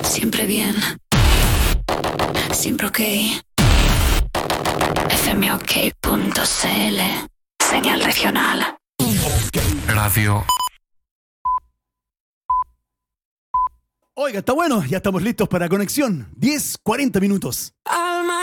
Siempre bien. Siempre ok. fmok.cl. Señal regional. Radio. Oiga, está bueno, ya estamos listos para conexión. 10, 40 minutos.